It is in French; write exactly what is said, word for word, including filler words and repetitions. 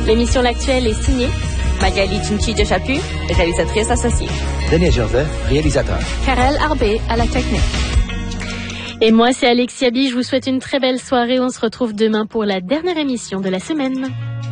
L'émission L'Actuelle est signée Magali Cinci de Chapu, réalisatrice associée. Daniel Gervais, réalisateur. Karel Arbé à la technique. Et moi, c'est Alexia B. Je vous souhaite une très belle soirée. On se retrouve demain pour la dernière émission de la semaine.